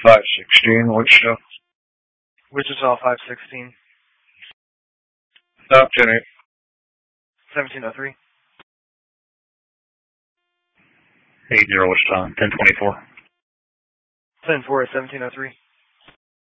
516, Wichita. Wichita 516. Stop 10 1703. 80 Wichita, 1024. 10-4 at 1703.